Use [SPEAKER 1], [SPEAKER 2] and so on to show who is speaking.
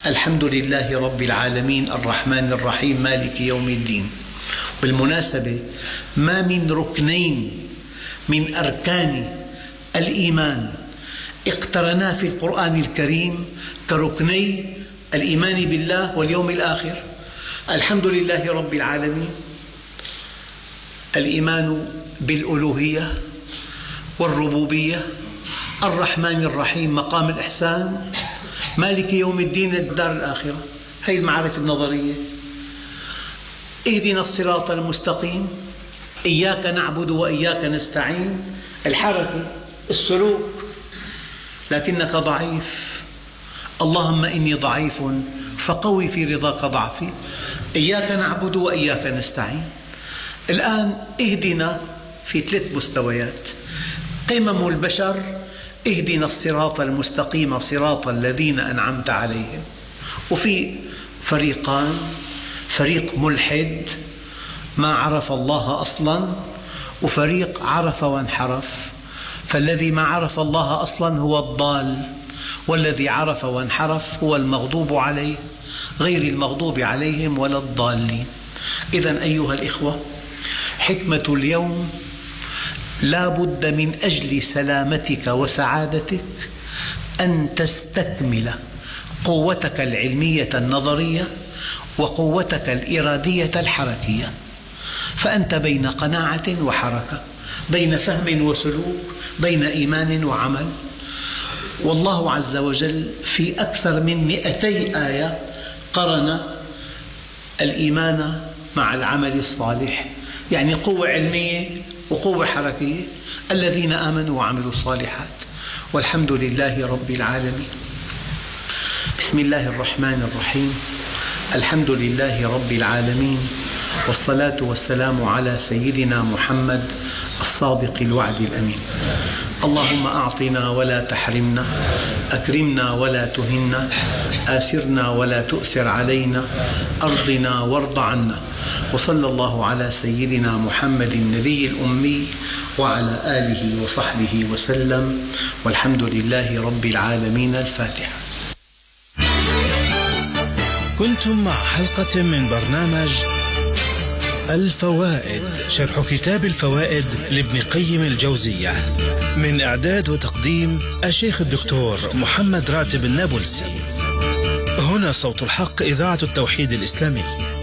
[SPEAKER 1] الحمد لله رب العالمين الرحمن الرحيم مالك يوم الدين. بالمناسبة ما من ركنين من أركان الإيمان اقترنا في القرآن الكريم كركني الإيمان بالله واليوم الآخر. الحمد لله رب العالمين، الإيمان بالألوهية والربوبية، الرحمن الرحيم مقام الإحسان، مالك يوم الدين الدار الآخرة. هذه المعارف النظرية. اهدنا الصراط المستقيم، إياك نعبد وإياك نستعين، الحركة السلوك، لكنك ضعيف، اللهم إني ضعيف فقوي في رضاك ضعفي، إياك نعبد وإياك نستعين. الآن اهدنا في 3 مستويات. قمم البشر: اهدنا الصراط المستقيم صراط الذين أنعمت عليهم. وفي فريقان: فريق ملحد ما عرف الله أصلا، وفريق عرف وانحرف. فالذي ما عرف الله أصلا هو الضال، والذي عرف وانحرف هو المغضوب عليه، غير المغضوب عليهم ولا الضالين. إذن أيها الإخوة، حكمة اليوم: لا بد من أجل سلامتك وسعادتك أن تستكمل قوتك العلمية النظرية وقوتك الإرادية الحركية. فأنت بين قناعة وحركة، بين فهم وسلوك، بين إيمان وعمل. والله عز وجل في أكثر من 200 آية قرن الإيمان مع العمل الصالح، يعني قوة علمية وقوة حركية. الذين آمنوا وعملوا الصالحات. والحمد لله رب العالمين. بسم الله الرحمن الرحيم. الحمد لله رب العالمين، والصلاة والسلام على سيدنا محمد الصادق الوعد الأمين. اللهم أعطنا ولا تحرمنا، أكرمنا ولا تهنا، آسرنا ولا تؤثر علينا، أرضنا وارض عنا. وصلى الله على سيدنا محمد النبي الأمي وعلى آله وصحبه وسلم، والحمد لله رب العالمين. الفاتحة.
[SPEAKER 2] كنتم مع حلقة من برنامج الفوائد، شرح كتاب الفوائد لابن قيم الجوزية، من إعداد وتقديم الشيخ الدكتور محمد راتب النابلسي. هنا صوت الحق، إذاعة التوحيد الإسلامي.